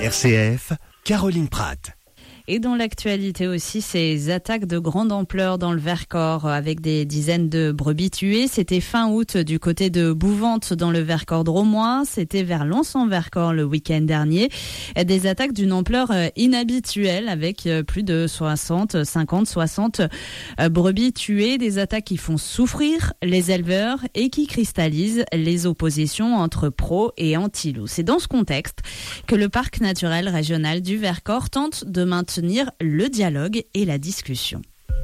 RCF, Caroline Pratt. Et dans l'actualité aussi, ces attaques de grande ampleur dans le Vercors avec des dizaines de brebis tuées. C'était fin août du côté de Bouvante dans le Vercors drômois. C'était vers Lens-en-Vercors le week-end dernier. Des attaques d'une ampleur inhabituelle avec plus de 50, 60 brebis tuées. Des attaques qui font souffrir les éleveurs et qui cristallisent les oppositions entre pro et anti-loup. C'est dans ce contexte que le parc naturel régional du Vercors tente de maintenir le dialogue et la discussion.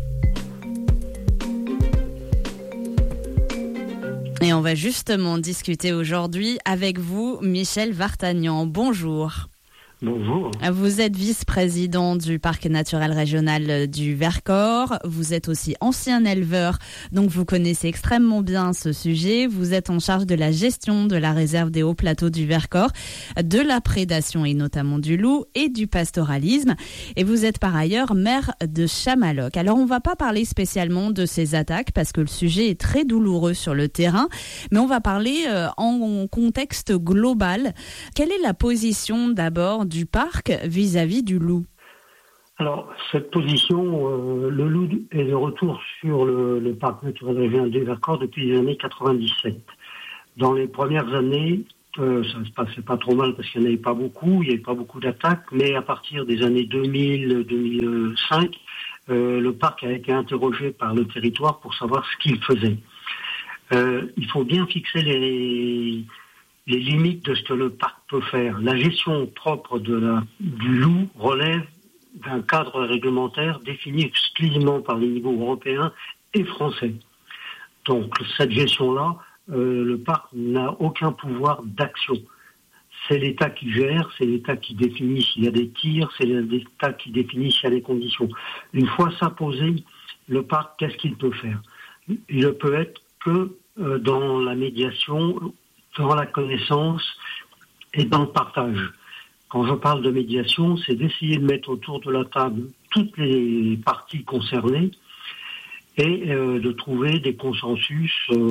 Et on va justement discuter aujourd'hui avec vous, Michel Vartagnan. Bonjour. Bonjour. Vous êtes vice-président du Parc naturel régional du Vercors. Vous êtes aussi ancien éleveur, donc vous connaissez extrêmement bien ce sujet. Vous êtes en charge de la gestion de la réserve des hauts plateaux du Vercors, de la prédation et notamment du loup et du pastoralisme. Et vous êtes par ailleurs maire de Chamaloc. Alors on va pas parler spécialement de ces attaques parce que le sujet est très douloureux sur le terrain, mais on va parler en contexte global. Quelle est la position d'abord du parc vis-à-vis du loup? Alors, cette position, le loup est de retour sur le parc naturel régional du Vercors depuis les années 97. Dans les premières années, ça ne se passait pas trop mal parce qu'il n'y en avait pas beaucoup, il n'y avait pas beaucoup d'attaques, mais à partir des années 2000-2005, le parc a été interrogé par le territoire pour savoir ce qu'il faisait. Il faut bien fixer les limites de ce que le parc peut faire. La gestion propre du loup relève d'un cadre réglementaire défini exclusivement par les niveaux européens et français. Donc cette gestion-là, le parc n'a aucun pouvoir d'action. C'est l'État qui gère, c'est l'État qui définit s'il y a des tirs, c'est l'État qui définit s'il y a des conditions. Une fois ça posé, le parc, qu'est-ce qu'il peut faire? Il ne peut être que dans la médiation, dans la connaissance et dans le partage. Quand je parle de médiation, c'est d'essayer de mettre autour de la table toutes les parties concernées et de trouver des consensus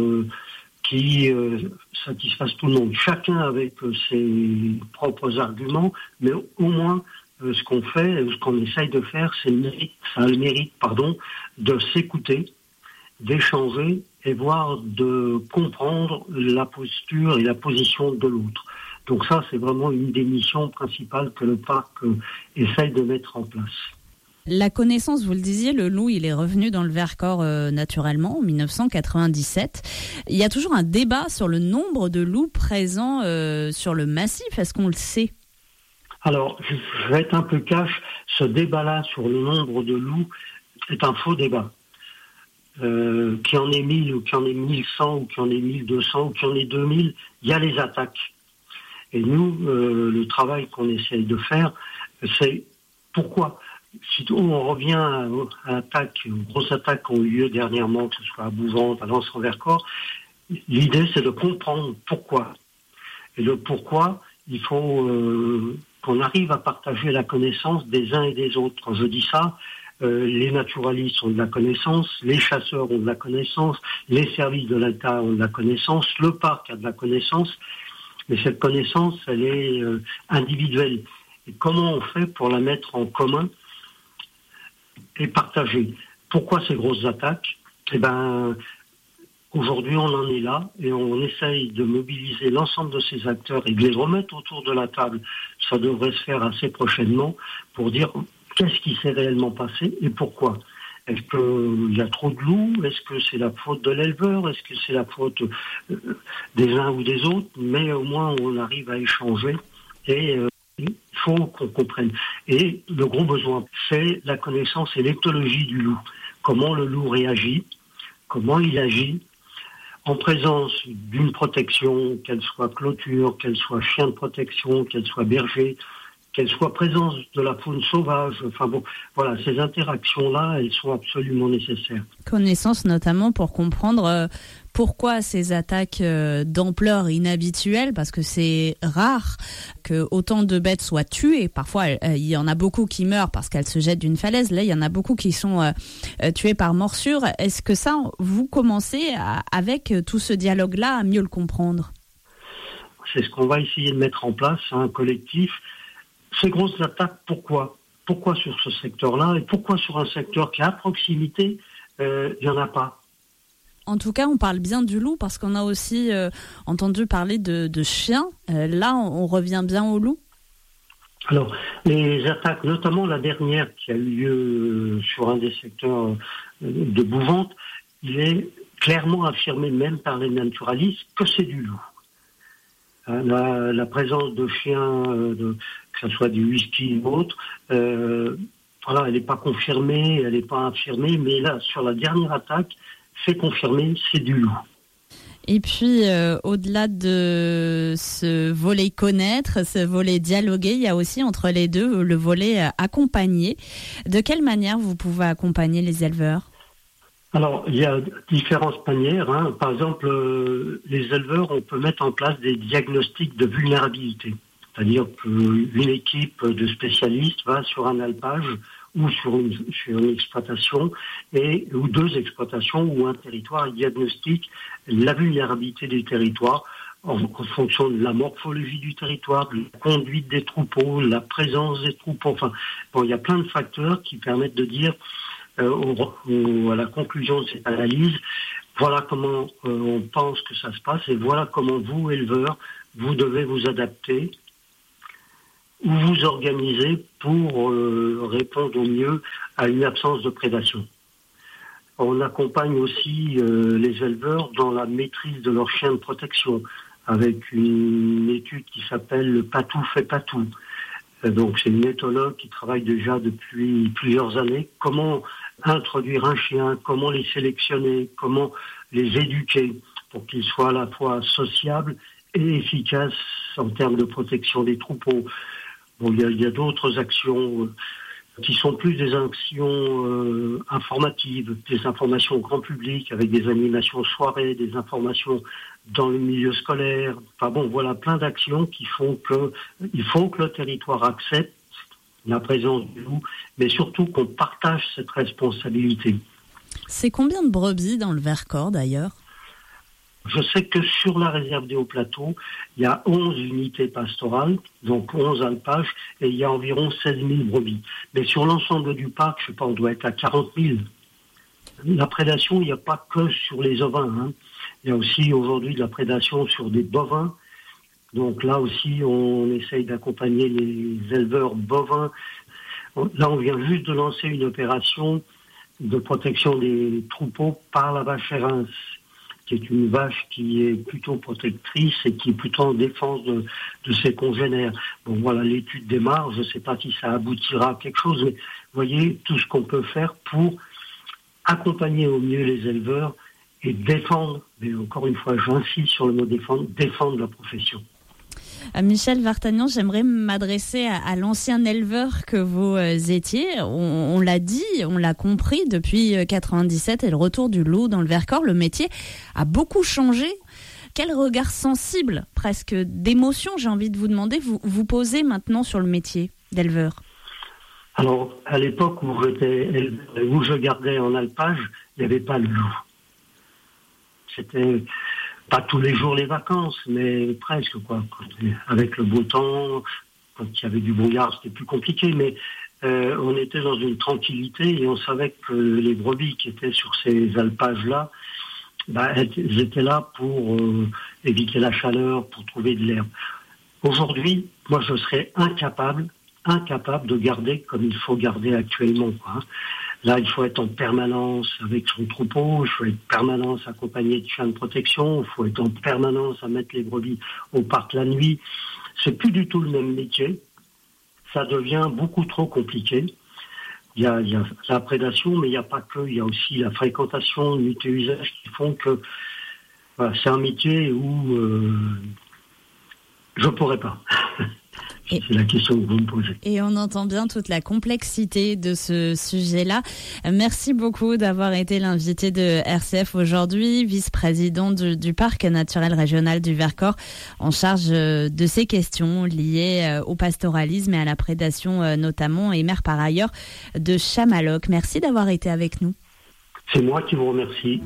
qui satisfassent tout le monde. Chacun avec ses propres arguments, mais au moins ce qu'on fait, ce qu'on essaye de faire, ça a le mérite de s'écouter, d'échanger et voire de comprendre la posture et la position de l'autre. Donc ça, c'est vraiment une des missions principales que le parc essaye de mettre en place. La connaissance, vous le disiez, le loup, il est revenu dans le Vercors naturellement en 1997. Il y a toujours un débat sur le nombre de loups présents sur le massif. Est-ce qu'on le sait? Alors, je vais être un peu cash. Ce débat-là sur le nombre de loups est un faux débat. Qu'il y en ait 1000 ou qu'il y en ait 1100 ou qu'il y en ait 1200 ou qu'il y en ait 2000, il y a les attaques. Et nous, le travail qu'on essaye de faire, c'est pourquoi. Si on revient à l'attaque, aux grosses attaques qui ont eu lieu dernièrement, que ce soit à Bouvante, à Lens-en-Vercors, l'idée c'est de comprendre pourquoi. Et le pourquoi, il faut qu'on arrive à partager la connaissance des uns et des autres. Quand je dis ça, les naturalistes ont de la connaissance, les chasseurs ont de la connaissance, les services de l'État ont de la connaissance, le parc a de la connaissance, mais cette connaissance, elle est individuelle. Et comment on fait pour la mettre en commun et partager? Pourquoi ces grosses attaques? Aujourd'hui, on en est là et on essaye de mobiliser l'ensemble de ces acteurs et de les remettre autour de la table. Ça devrait se faire assez prochainement pour dire qu'est-ce qui s'est réellement passé et pourquoi. Est-ce qu'il y a trop de loups? Est-ce que c'est la faute de l'éleveur? Est-ce que c'est la faute des uns ou des autres? Mais au moins, on arrive à échanger et il faut qu'on comprenne. Et le gros besoin, c'est la connaissance et l'éthologie du loup. Comment le loup réagit, comment il agit, en présence d'une protection, qu'elle soit clôture, qu'elle soit chien de protection, qu'elle soit berger, qu'elle soit présence de la faune sauvage. Enfin bon, voilà, ces interactions-là, elles sont absolument nécessaires. Connaissance notamment pour comprendre pourquoi ces attaques d'ampleur inhabituelle, parce que c'est rare que autant de bêtes soient tuées. Parfois, il y en a beaucoup qui meurent parce qu'elles se jettent d'une falaise. Là, il y en a beaucoup qui sont tuées par morsure. Est-ce que ça, vous commencez avec tout ce dialogue-là à mieux le comprendre? C'est ce qu'on va essayer de mettre en place, un collectif ces grosses attaques, pourquoi sur ce secteur-là et pourquoi sur un secteur qui est à proximité, il n'y en a pas? En tout cas, on parle bien du loup parce qu'on a aussi entendu parler de chiens. Là, on revient bien au loup. Alors, les attaques, notamment la dernière qui a eu lieu sur un des secteurs de Bouvante, il est clairement affirmé même par les naturalistes que c'est du loup. La présence de chiens, que ce soit du whisky ou autre, voilà, elle n'est pas confirmée, elle n'est pas affirmée, mais là, sur la dernière attaque, c'est confirmé, c'est du loup. Et puis, au-delà de ce volet connaître, ce volet dialoguer, il y a aussi entre les deux le volet accompagner. De quelle manière vous pouvez accompagner les éleveurs ? Alors, il y a différentes manières. Par exemple, les éleveurs, on peut mettre en place des diagnostics de vulnérabilité. C'est-à-dire qu'une équipe de spécialistes va sur un alpage ou sur une exploitation, ou deux exploitations ou un territoire, et diagnostique la vulnérabilité des territoires en fonction de la morphologie du territoire, de la conduite des troupeaux, la présence des troupeaux. Enfin, bon, il y a plein de facteurs qui permettent de dire à la conclusion de cette analyse, voilà comment on pense que ça se passe et voilà comment vous, éleveurs, vous devez vous adapter ou vous organiser pour répondre au mieux à une absence de prédation. On accompagne aussi les éleveurs dans la maîtrise de leurs chiens de protection avec une étude qui s'appelle le Patou fait Patou. Donc c'est une éthologue qui travaille déjà depuis plusieurs années. Comment introduire un chien, comment les sélectionner, comment les éduquer pour qu'ils soient à la fois sociables et efficaces en termes de protection des troupeaux. Bon, il y a d'autres actions qui sont plus des actions informatives, des informations au grand public avec des animations soirées, des informations dans le milieu scolaire. Enfin bon, voilà, plein d'actions qui font que il faut que le territoire accepte la présence du loup, mais surtout qu'on partage cette responsabilité. C'est combien de brebis dans le Vercors d'ailleurs ? Je sais que sur la réserve des Hauts-Plateaux, il y a 11 unités pastorales, donc 11 alpages, et il y a environ 16 000 brebis. Mais sur l'ensemble du parc, je sais pas, on doit être à 40 000. La prédation, il n'y a pas que sur les ovins. Il y a aussi aujourd'hui de la prédation sur des bovins. Donc là aussi, on essaye d'accompagner les éleveurs bovins. Là, on vient juste de lancer une opération de protection des troupeaux par la vache Érins, qui est une vache qui est plutôt protectrice et qui est plutôt en défense de ses congénères. Bon, voilà, l'étude démarre. Je ne sais pas si ça aboutira à quelque chose, mais vous voyez tout ce qu'on peut faire pour accompagner au mieux les éleveurs et défendre, mais encore une fois, j'insiste sur le mot défendre la profession. Michel Vartagnan, j'aimerais m'adresser à l'ancien éleveur que vous étiez. On l'a dit, on l'a compris, depuis 97 et le retour du loup dans le Vercors, le métier a beaucoup changé. Quel regard sensible, presque d'émotion, j'ai envie de vous demander, vous posez maintenant sur le métier d'éleveur? Alors, à l'époque où je gardais en alpage, il n'y avait pas le loup. C'était pas tous les jours les vacances, mais presque, quoi. Avec le beau temps, quand il y avait du brouillard, c'était plus compliqué, mais on était dans une tranquillité et on savait que les brebis qui étaient sur ces alpages-là, elles étaient là pour éviter la chaleur, pour trouver de l'herbe. Aujourd'hui, moi, je serais incapable de garder comme il faut garder actuellement, quoi. Là, il faut être en permanence avec son troupeau, il faut être en permanence accompagné de chiens de protection, il faut être en permanence à mettre les brebis au parc la nuit. C'est plus du tout le même métier. Ça devient beaucoup trop compliqué. Il y a la prédation, mais il n'y a pas que. Il y a aussi la fréquentation, l'unité-usage qui font que voilà, c'est un métier où je ne pourrais pas. C'est la question que vous me posez. Et on entend bien toute la complexité de ce sujet-là. Merci beaucoup d'avoir été l'invité de RCF aujourd'hui, vice-président du Parc naturel régional du Vercors, en charge de ces questions liées au pastoralisme et à la prédation notamment, et maire par ailleurs de Chamallox. Merci d'avoir été avec nous. C'est moi qui vous remercie.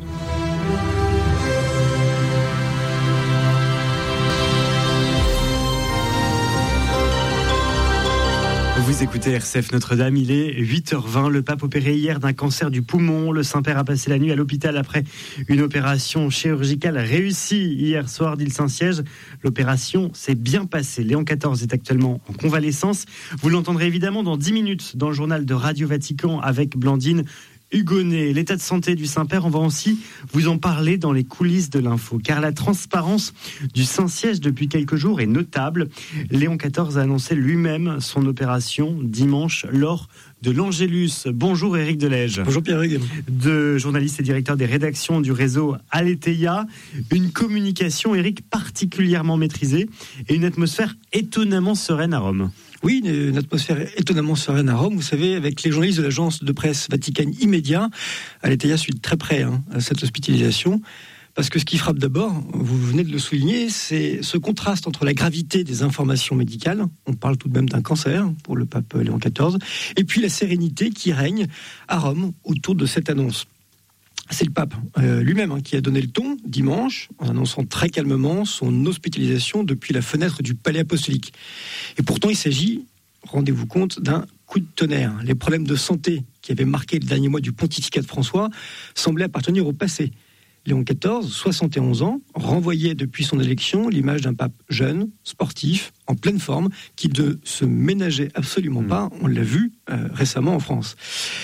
Vous écoutez RCF Notre-Dame, il est 8h20. Le pape opéré hier d'un cancer du poumon. Le Saint-Père a passé la nuit à l'hôpital après une opération chirurgicale réussie hier soir, dit le Saint-Siège. L'opération s'est bien passée. Léon XIV est actuellement en convalescence. Vous l'entendrez évidemment dans 10 minutes dans le journal de Radio Vatican avec Blandine Hugonnet. L'état de santé du Saint-Père, on va aussi vous en parler dans les coulisses de l'info, car la transparence du Saint-Siège depuis quelques jours est notable. Léon XIV a annoncé lui-même son opération dimanche lors de l'Angélus. Bonjour Éric Delège. Bonjour Pierre-Hugues. Journaliste et directeur des rédactions du réseau Aletheia. Une communication, Éric, particulièrement maîtrisée et une atmosphère étonnamment sereine à Rome. Oui, une atmosphère étonnamment sereine à Rome. Vous savez, avec les journalistes de l'agence de presse Vatican Immédiat, Aletheia suit de très près à cette hospitalisation. Parce que ce qui frappe d'abord, vous venez de le souligner, c'est ce contraste entre la gravité des informations médicales, on parle tout de même d'un cancer pour le pape Léon XIV, et puis la sérénité qui règne à Rome autour de cette annonce. C'est le pape lui-même qui a donné le ton dimanche en annonçant très calmement son hospitalisation depuis la fenêtre du palais apostolique. Et pourtant il s'agit, rendez-vous compte, d'un coup de tonnerre. Les problèmes de santé qui avaient marqué le dernier mois du pontificat de François semblaient appartenir au passé. Léon XIV, 71 ans, renvoyait depuis son élection l'image d'un pape jeune, sportif, en pleine forme, qui ne se ménageait absolument pas, on l'a vu récemment en France.